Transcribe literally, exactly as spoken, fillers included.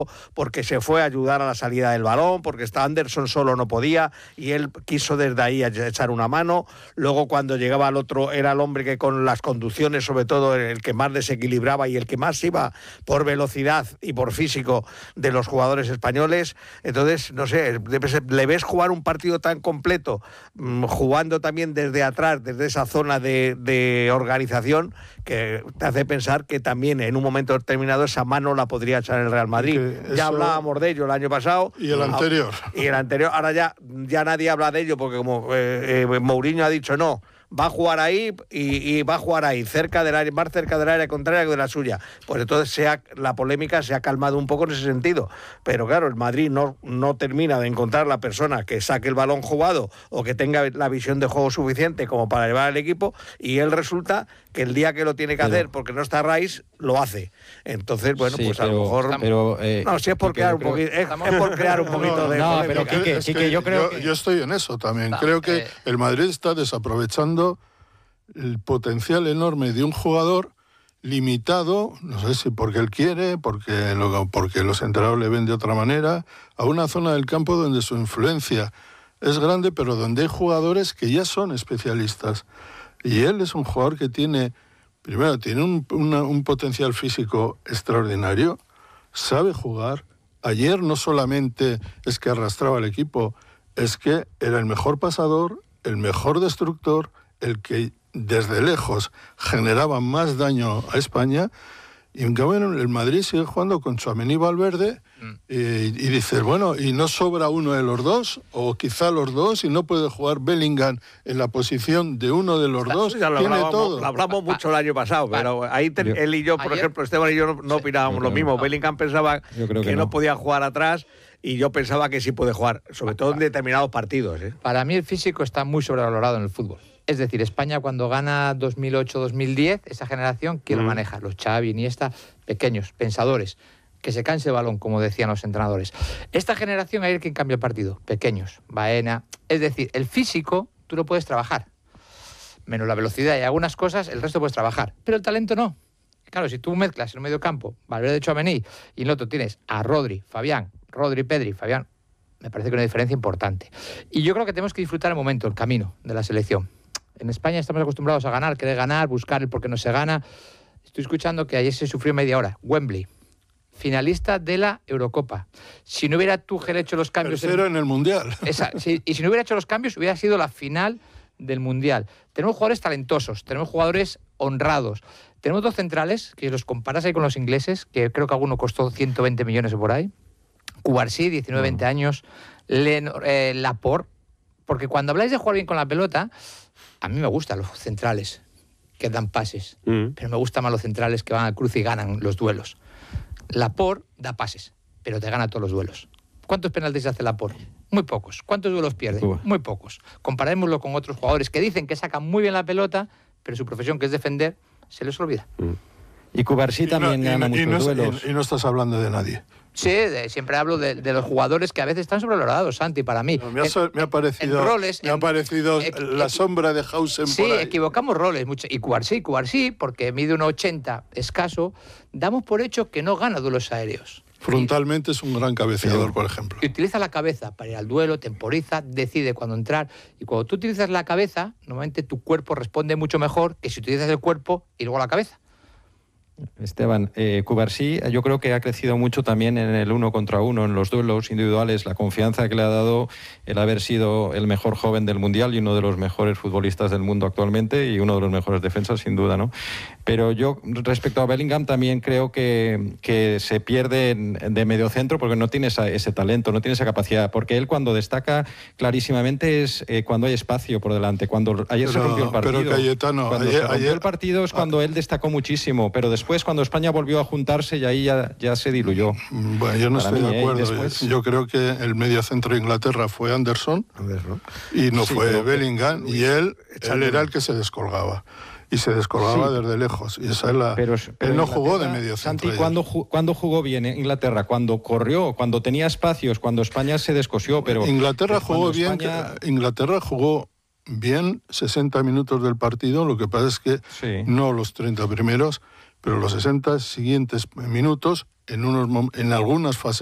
porque se fue a ayudar a la salida del balón, porque está Anderson solo no podía y él quiso desde ahí echar una mano. Luego cuando llegaba al otro era el hombre que con las conducciones sobre todo el que más desequilibraba y el que más iba por velocidad y por físico de los jugadores españoles. Entonces, no sé, le ves jugar un partido tan completo, jugando también desde atrás, desde esa zona de, de organización, que te hace pensar que también en un momento determinado esa mano la podría echar el Real Madrid. Eso... Ya hablábamos de ello el año pasado. Y el anterior. Y el anterior. Ahora ya, ya nadie habla de ello porque como eh, eh, Mourinho ha dicho no, va a jugar ahí y, y va a jugar ahí, cerca del área, más cerca del área contraria que de la suya. Pues entonces se ha, la polémica se ha calmado un poco en ese sentido. Pero claro, el Madrid no, no termina de encontrar la persona que saque el balón jugado o que tenga la visión de juego suficiente como para llevar al equipo, y él resulta que el día que lo tiene que pero, hacer porque no está Rice, lo hace. Entonces, bueno, sí, pues a pero, lo mejor... Pero, eh, no, si es por crear un poquito, es, es por crear un poquito no, de... No, polémica. pero Quique, es que, Quique, yo creo yo, que... Yo estoy en eso también. No, creo que eh... el Madrid está desaprovechando el potencial enorme de un jugador limitado, no sé si porque él quiere, porque, lo, porque los entrenadores le ven de otra manera, a una zona del campo donde su influencia es grande, pero donde hay jugadores que ya son especialistas. Y él es un jugador que tiene, primero, tiene un, una, un potencial físico extraordinario, sabe jugar. Ayer no solamente es que arrastraba al equipo, es que era el mejor pasador, el mejor destructor, el que desde lejos generaba más daño a España. Y en cambio el Madrid sigue jugando con Tchouaméni y Valverde mm. y, y dices, bueno, ¿y no sobra uno de los dos? O quizá los dos, y no puede jugar Bellingham en la posición de uno de los dos. Ya lo tiene hablamos, todo. Lo hablamos mucho el año pasado, pero ahí te, yo, él y yo, por ayer, ejemplo, Esteban y yo no, no opinábamos lo mismo. No. Bellingham pensaba que, que no. no podía jugar atrás y yo pensaba que sí puede jugar, sobre todo en determinados partidos. ¿eh? Para mí el físico está muy sobrevalorado en el fútbol. Es decir, España cuando gana dos mil ocho dos mil diez, esa generación, ¿quién mm. lo maneja? Los Xavi, Iniesta, pequeños, pensadores, que se canse el balón, como decían los entrenadores. Esta generación, ayer quien cambia el partido, pequeños, Baena. Es decir, el físico tú lo puedes trabajar, menos la velocidad y algunas cosas, el resto puedes trabajar, pero el talento no. Claro, si tú mezclas en el medio campo, Valverde, Tchouaméni, y en el otro tienes a Rodri, Fabián, Rodri, Pedri, Fabián, me parece que una diferencia importante. Y yo creo que tenemos que disfrutar el momento, el camino de la selección. En España estamos acostumbrados a ganar, querer ganar, buscar el por qué no se gana. Estoy escuchando que ayer se sufrió media hora. Wembley, finalista de la Eurocopa. Si no hubiera Tuchel hecho los cambios... Tercero en, en el Mundial. Esa, sí, y si no hubiera hecho los cambios, hubiera sido la final del Mundial. Tenemos jugadores talentosos, tenemos jugadores honrados. Tenemos dos centrales, que los comparas ahí con los ingleses, que creo que alguno costó ciento veinte millones o por ahí. Cubarsí, diecinueve veinte mm. años. Len, eh, Laporte. Porque cuando habláis de jugar bien con la pelota... A mí me gustan los centrales que dan pases, mm. pero me gustan más los centrales que van al cruce y ganan los duelos. Laporte da pases, pero te gana todos los duelos. ¿Cuántos penaltis hace Laporte? Muy pocos. ¿Cuántos duelos pierde? Uh. Muy pocos. Comparémoslo con otros jugadores que dicen que sacan muy bien la pelota, pero su profesión, que es defender, se les olvida. Mm. Y Cubarsí también no, gana y, muchos y no, duelos. Y, y no estás hablando de nadie. Sí, de, siempre hablo de, de los jugadores que a veces están sobrevalorados, Santi, para mí. No, me, ha, en, me ha parecido, en roles, me ha parecido en, la sombra de Hausen sí, por ahí. Sí, equivocamos roles. Mucho, y Cubarsí, Cubarsí, porque mide uno ochenta escaso, damos por hecho que no gana duelos aéreos. Frontalmente y, es un gran cabeceador, sí. por ejemplo. Y utiliza la cabeza para ir al duelo, temporiza, decide cuándo entrar. Y cuando tú utilizas la cabeza, normalmente tu cuerpo responde mucho mejor que si utilizas el cuerpo y luego la cabeza. Esteban, eh, Cubarsí yo creo que ha crecido mucho también en el uno contra uno, en los duelos individuales, la confianza que le ha dado el haber sido el mejor joven del Mundial y uno de los mejores futbolistas del mundo actualmente y uno de los mejores defensas, sin duda, ¿no? Pero yo, respecto a Bellingham, también creo que, que se pierde de mediocentro porque no tiene esa, ese talento, no tiene esa capacidad, porque él cuando destaca clarísimamente es eh, cuando hay espacio por delante, cuando ayer pero, se rompió el partido. Pero Cayetano, cuando ayer, se rompió ayer, el partido es cuando él destacó muchísimo, pero después Después, cuando España volvió a juntarse, y ahí ya, ya se diluyó. Bueno, yo no Para estoy mí, de acuerdo. ¿eh? Después... Yo creo que el mediocentro de Inglaterra fue Anderson, Anderson. y no sí, fue Bellingham, y él, él era el que se descolgaba. Y se descolgaba sí. desde lejos. Y esa es la... pero, pero él no jugó de mediocentro. Santi, ¿cuándo, ¿cuándo jugó bien Inglaterra? Cuando corrió, cuando tenía espacios, cuando España se descosió, pero... Inglaterra pero jugó bien, España... Inglaterra jugó... bien sesenta minutos del partido, lo que pasa es que sí. no los treinta primeros, pero los sesenta siguientes minutos, en, unos, en algunas fases